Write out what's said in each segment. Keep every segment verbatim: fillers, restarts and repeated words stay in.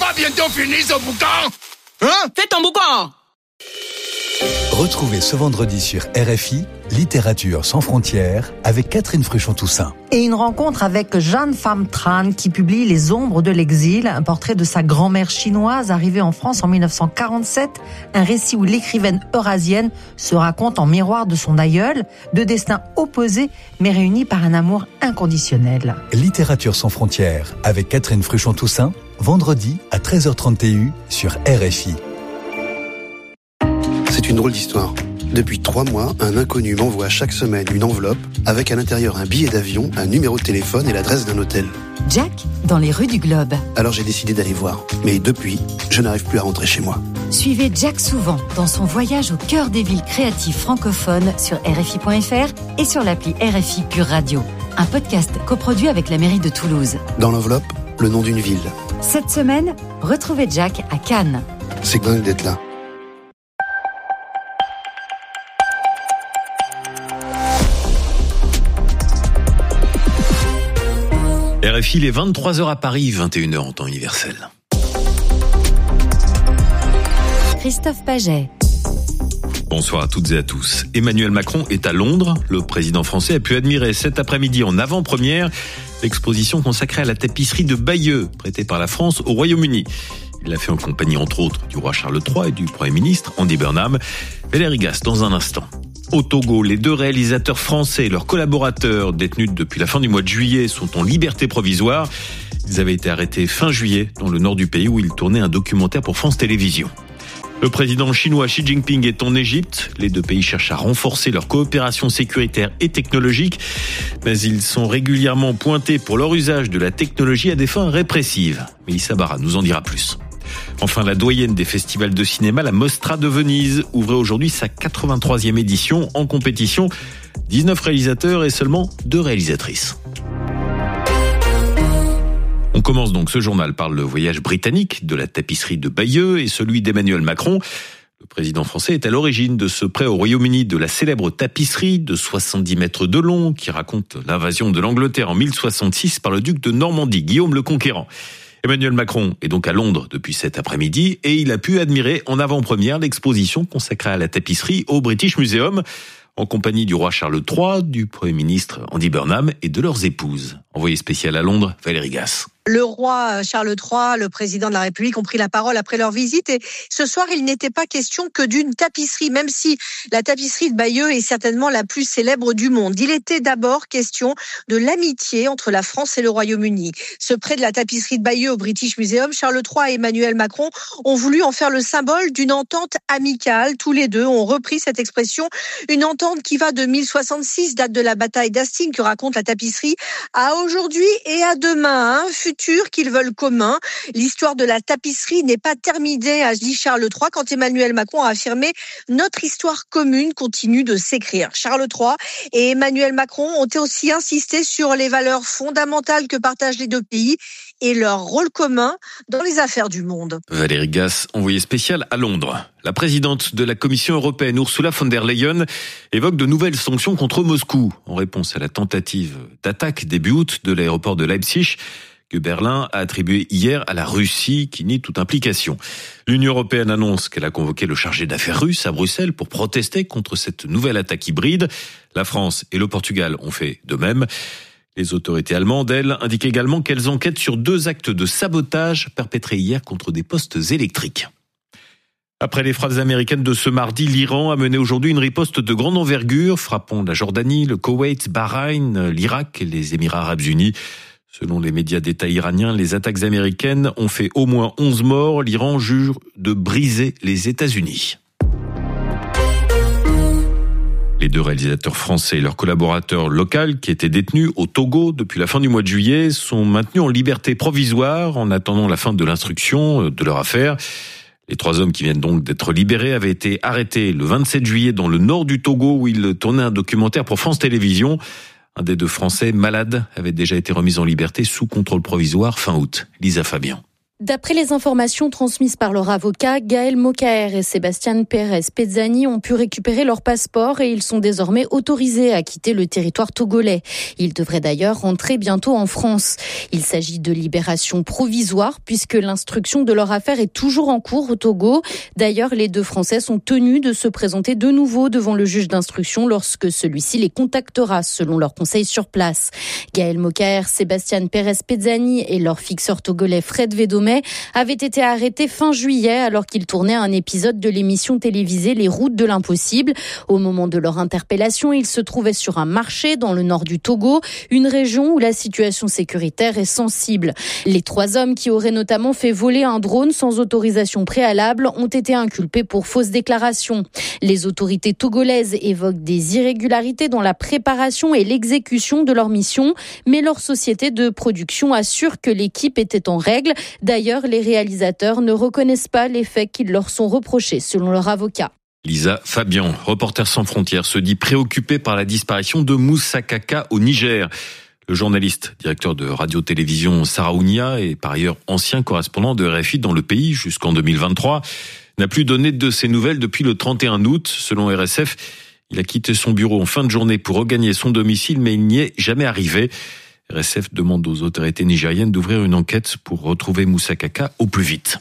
pas bientôt fini ce boucan? Hein? Fais ton boucan! Retrouvez ce vendredi sur R F I Littérature sans frontières avec Catherine Fruchon-Toussaint. Et une rencontre avec Jeanne Pham Tran qui publie Les ombres de l'exil, un portrait de sa grand-mère chinoise arrivée en France en dix-neuf cent quarante-sept, un récit où l'écrivaine eurasienne se raconte en miroir de son aïeul, deux destins opposés mais réunis par un amour inconditionnel. Littérature sans frontières avec Catherine Fruchon-Toussaint, vendredi à treize heures trente sur R F I. C'est une drôle d'histoire. Depuis trois mois, un inconnu m'envoie chaque semaine une enveloppe avec à l'intérieur un billet d'avion, un numéro de téléphone et l'adresse d'un hôtel. Jack, dans les rues du Globe. Alors j'ai décidé d'aller voir. Mais depuis, je n'arrive plus à rentrer chez moi. Suivez Jack Souvent dans son voyage au cœur des villes créatives francophones sur R F I point F R et sur l'appli R F I Pure Radio. Un podcast coproduit avec la mairie de Toulouse. Dans l'enveloppe, le nom d'une ville. Cette semaine, retrouvez Jack à Cannes. C'est dingue d'être là. R F I, il est vingt-trois heures à Paris, vingt et une heures en temps universel. Christophe Paget. Bonsoir à toutes et à tous. Emmanuel Macron est à Londres. Le président français a pu admirer cet après-midi en avant-première l'exposition consacrée à la tapisserie de Bayeux, prêtée par la France au Royaume-Uni. Il l'a fait en compagnie, entre autres, du roi Charles trois et du Premier ministre, Andy Burnham. Valérie Gasse, dans un instant. Au Togo, les deux réalisateurs français et leurs collaborateurs détenus depuis la fin du mois de juillet sont en liberté provisoire. Ils avaient été arrêtés fin juillet dans le nord du pays où ils tournaient un documentaire pour France Télévisions. Le président chinois Xi Jinping est en Égypte. Les deux pays cherchent à renforcer leur coopération sécuritaire et technologique, mais ils sont régulièrement pointés pour leur usage de la technologie à des fins répressives. Mélissa Barra nous en dira plus. Enfin, la doyenne des festivals de cinéma, la Mostra de Venise, ouvrait aujourd'hui sa quatre-vingt-troisième édition en compétition. dix-neuf réalisateurs et seulement deux réalisatrices. On commence donc ce journal par le voyage britannique de la tapisserie de Bayeux et celui d'Emmanuel Macron. Le président français est à l'origine de ce prêt au Royaume-Uni de la célèbre tapisserie de soixante-dix mètres de long qui raconte l'invasion de l'Angleterre en mille soixante-six par le duc de Normandie, Guillaume le Conquérant. Emmanuel Macron est donc à Londres depuis cet après-midi et il a pu admirer en avant-première l'exposition consacrée à la tapisserie au British Museum en compagnie du roi Charles trois, du Premier ministre Andy Burnham et de leurs épouses. Envoyé spécial à Londres, Valérie Gasse. Le roi Charles trois, le président de la République, ont pris la parole après leur visite et ce soir, il n'était pas question que d'une tapisserie, même si la tapisserie de Bayeux est certainement la plus célèbre du monde. Il était d'abord question de l'amitié entre la France et le Royaume-Uni. Ce prêt de la tapisserie de Bayeux au British Museum, Charles trois et Emmanuel Macron ont voulu en faire le symbole d'une entente amicale. Tous les deux ont repris cette expression, une entente qui va de mille soixante-six, date de la bataille d'Hastings que raconte la tapisserie, à aujourd'hui et à demain, hein, futur qu'ils veulent commun. L'histoire de la tapisserie n'est pas terminée, a dit Charles trois, quand Emmanuel Macron a affirmé « Notre histoire commune continue de s'écrire ». Charles trois et Emmanuel Macron ont aussi insisté sur les valeurs fondamentales que partagent les deux pays et leur rôle commun dans les affaires du monde. Valérie Gasse, envoyée spéciale à Londres. La présidente de la Commission européenne, Ursula von der Leyen, évoque de nouvelles sanctions contre Moscou en réponse à la tentative d'attaque début août de l'aéroport de Leipzig que Berlin a attribué hier à la Russie, qui nie toute implication. L'Union européenne annonce qu'elle a convoqué le chargé d'affaires russe à Bruxelles pour protester contre cette nouvelle attaque hybride. La France et le Portugal ont fait de même. Les autorités allemandes, elles, indiquent également qu'elles enquêtent sur deux actes de sabotage perpétrés hier contre des postes électriques. Après les frappes américaines de ce mardi, l'Iran a mené aujourd'hui une riposte de grande envergure, frappant la Jordanie, le Koweït, Bahreïn, l'Irak et les Émirats arabes unis. Selon les médias d'État iraniens, les attaques américaines ont fait au moins onze morts. L'Iran jure de briser les États-Unis. Les deux réalisateurs français et leurs collaborateurs locaux qui étaient détenus au Togo depuis la fin du mois de juillet sont maintenus en liberté provisoire en attendant la fin de l'instruction de leur affaire. Les trois hommes qui viennent donc d'être libérés avaient été arrêtés le vingt-sept juillet dans le nord du Togo où ils tournaient un documentaire pour France Télévisions. Un des deux Français, malade, avait déjà été remis en liberté sous contrôle provisoire fin août. Lisa Fabien. D'après les informations transmises par leur avocat, Gaël Mokaer et Sébastien Pérez Pezzani ont pu récupérer leur passeport et ils sont désormais autorisés à quitter le territoire togolais. Ils devraient d'ailleurs rentrer bientôt en France. Il s'agit de libération provisoire puisque l'instruction de leur affaire est toujours en cours au Togo. D'ailleurs, les deux Français sont tenus de se présenter de nouveau devant le juge d'instruction lorsque celui-ci les contactera selon leur conseil sur place. Gaël Mokaer, Sébastien Pérez Pezzani et leur fixeur togolais Fred Védomé avait été arrêté fin juillet alors qu'ils tournaient un épisode de l'émission télévisée Les Routes de l'Impossible. Au moment de leur interpellation, ils se trouvaient sur un marché dans le nord du Togo, une région où la situation sécuritaire est sensible. Les trois hommes qui auraient notamment fait voler un drone sans autorisation préalable ont été inculpés pour fausses déclarations. Les autorités togolaises évoquent des irrégularités dans la préparation et l'exécution de leur mission, mais leur société de production assure que l'équipe était en règle. D'ailleurs, les réalisateurs ne reconnaissent pas les faits qui leur sont reprochés, selon leur avocat. Lisa Fabian, Reporters sans frontières, se dit préoccupée par la disparition de Moussa Kaka au Niger. Le journaliste, directeur de radio-télévision Saraounia et par ailleurs ancien correspondant de R F I dans le pays jusqu'en deux mille vingt-trois, n'a plus donné de ses nouvelles depuis le trente et un août. Selon R S F, il a quitté son bureau en fin de journée pour regagner son domicile, mais il n'y est jamais arrivé. R S F demande aux autorités nigériennes d'ouvrir une enquête pour retrouver Moussa Kaka au plus vite.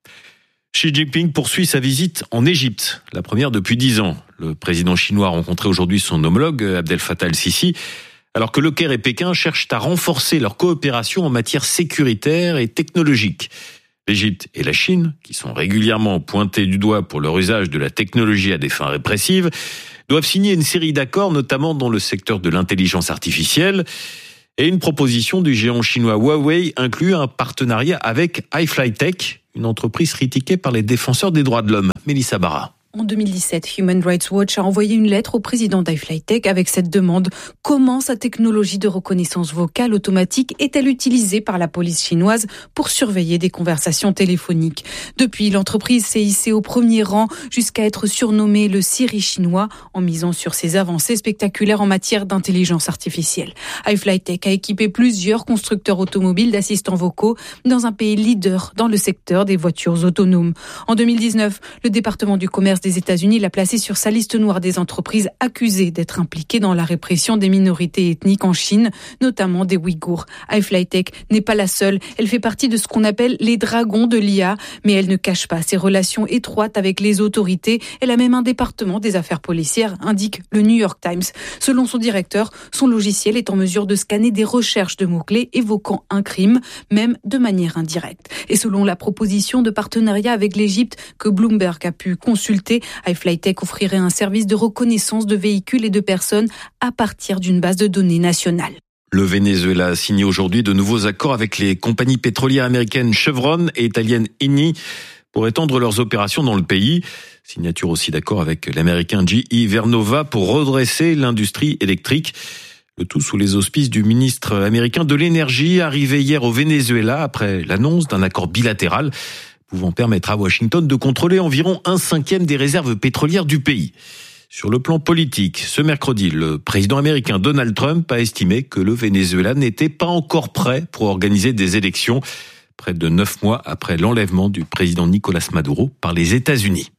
Xi Jinping poursuit sa visite en Égypte, la première depuis dix ans. Le président chinois a rencontré aujourd'hui son homologue Abdel Fattah el-Sisi, alors que Le Caire et Pékin cherchent à renforcer leur coopération en matière sécuritaire et technologique. L'Égypte et la Chine, qui sont régulièrement pointés du doigt pour leur usage de la technologie à des fins répressives, doivent signer une série d'accords, notamment dans le secteur de l'intelligence artificielle. Et une proposition du géant chinois Huawei inclut un partenariat avec iFlyTech, une entreprise critiquée par les défenseurs des droits de l'homme. Mélissa Barra. En deux mille dix-sept, Human Rights Watch a envoyé une lettre au président d'iFlyTech avec cette demande. Comment sa technologie de reconnaissance vocale automatique est-elle utilisée par la police chinoise pour surveiller des conversations téléphoniques ? Depuis, l'entreprise s'est hissée au premier rang jusqu'à être surnommée le Siri chinois en misant sur ses avancées spectaculaires en matière d'intelligence artificielle. iFlyTech a équipé plusieurs constructeurs automobiles d'assistants vocaux dans un pays leader dans le secteur des voitures autonomes. En deux mille dix-neuf, le département du commerce des États-Unis l'a placé sur sa liste noire des entreprises accusées d'être impliquées dans la répression des minorités ethniques en Chine, notamment des Ouïghours. iFlyTech n'est pas la seule. Elle fait partie de ce qu'on appelle les dragons de l'I A, mais elle ne cache pas ses relations étroites avec les autorités. Elle a même un département des affaires policières, indique le New York Times. Selon son directeur, son logiciel est en mesure de scanner des recherches de mots-clés évoquant un crime, même de manière indirecte. Et selon la proposition de partenariat avec l'Égypte que Bloomberg a pu consulter, iFlyTech offrirait un service de reconnaissance de véhicules et de personnes à partir d'une base de données nationale. Le Venezuela a signé aujourd'hui de nouveaux accords avec les compagnies pétrolières américaines Chevron et italiennes Eni pour étendre leurs opérations dans le pays. Signature aussi d'accord avec l'américain G E Vernova pour redresser l'industrie électrique. Le tout sous les auspices du ministre américain de l'énergie arrivé hier au Venezuela après l'annonce d'un accord bilatéral pouvant permettre à Washington de contrôler environ un cinquième des réserves pétrolières du pays. Sur le plan politique, ce mercredi, le président américain Donald Trump a estimé que le Venezuela n'était pas encore prêt pour organiser des élections, près de neuf mois après l'enlèvement du président Nicolas Maduro par les États-Unis.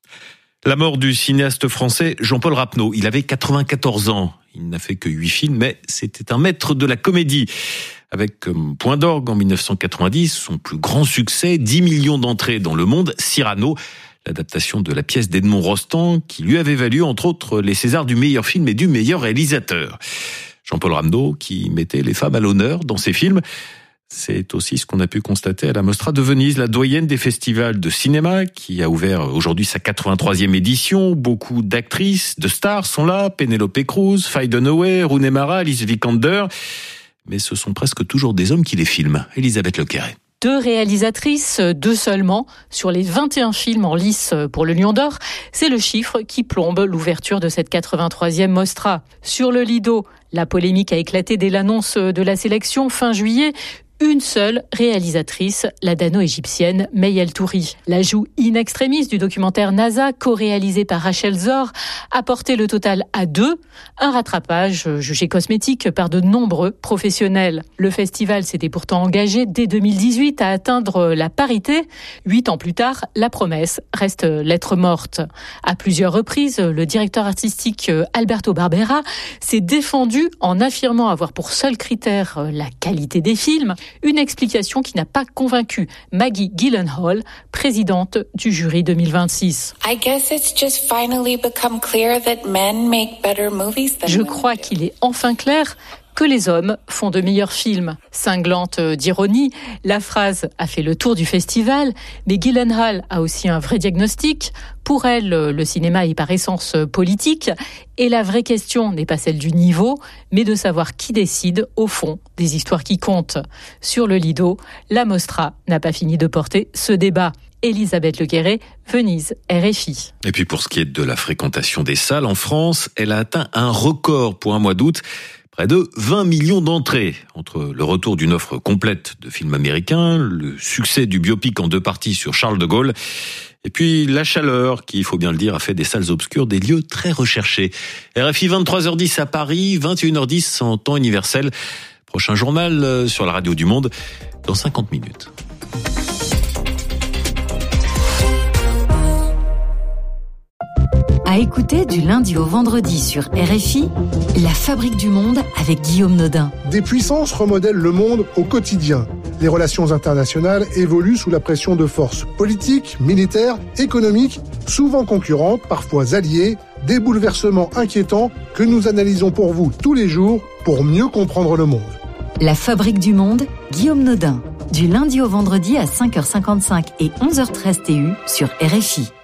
La mort du cinéaste français Jean-Paul Rapneau, il avait quatre-vingt-quatorze ans. Il n'a fait que huit films, mais c'était un maître de la comédie. Avec comme point d'orgue en dix-neuf cent quatre-vingt-dix, son plus grand succès, dix millions d'entrées dans le monde, Cyrano, l'adaptation de la pièce d'Edmond Rostand, qui lui avait valu entre autres les Césars du meilleur film et du meilleur réalisateur. Jean-Paul Rapneau, qui mettait les femmes à l'honneur dans ses films, c'est aussi ce qu'on a pu constater à la Mostra de Venise, la doyenne des festivals de cinéma, qui a ouvert aujourd'hui sa quatre-vingt-troisième édition. Beaucoup d'actrices, de stars sont là, Penelope Cruz, Faye Dunaway, Rooney Mara, Alice Vikander. Mais ce sont presque toujours des hommes qui les filment. Elisabeth Lequeret. Deux réalisatrices, deux seulement, sur les vingt et un films en lice pour le Lion d'Or. C'est le chiffre qui plombe l'ouverture de cette quatre-vingt-troisième Mostra. Sur le Lido, la polémique a éclaté dès l'annonce de la sélection fin juillet. une seule réalisatrice, la dano-égyptienne May El-Touri. L'ajout in extremis du documentaire NASA, co-réalisé par Rachel Zor, a porté le total à deux, un rattrapage jugé cosmétique par de nombreux professionnels. Le festival s'était pourtant engagé dès deux mille dix-huit à atteindre la parité. Huit ans plus tard, la promesse reste lettre morte. À plusieurs reprises, le directeur artistique Alberto Barbera s'est défendu en affirmant avoir pour seul critère la qualité des films. Une explication qui n'a pas convaincu Maggie Gyllenhaal, présidente du jury deux mille vingt-six. Je crois qu'il est enfin clair que les hommes font de meilleurs films. Cinglante d'ironie, la phrase a fait le tour du festival, mais Gyllenhaal a aussi un vrai diagnostic. Pour elle, le cinéma est par essence politique, et la vraie question n'est pas celle du niveau, mais de savoir qui décide, au fond, des histoires qui comptent. Sur le Lido, la Mostra n'a pas fini de porter ce débat. Elisabeth Legueret, Venise, R F I. Et puis pour ce qui est de la fréquentation des salles en France, elle a atteint un record pour un mois d'août. Près de vingt millions d'entrées. Entre le retour d'une offre complète de films américains, le succès du biopic en deux parties sur Charles de Gaulle, et puis la chaleur, qui, il faut bien le dire, a fait des salles obscures des lieux très recherchés. R F I, vingt-trois heures dix à Paris, vingt et une heures dix en temps universel. Prochain journal sur la radio du Monde dans cinquante minutes. À écouter du lundi au vendredi sur R F I, La Fabrique du Monde avec Guillaume Nodin. Des puissances remodèlent le monde au quotidien. Les relations internationales évoluent sous la pression de forces politiques, militaires, économiques, souvent concurrentes, parfois alliées, des bouleversements inquiétants que nous analysons pour vous tous les jours pour mieux comprendre le monde. La Fabrique du Monde, Guillaume Nodin. Du lundi au vendredi à cinq heures cinquante-cinq et onze heures treize T U sur R F I.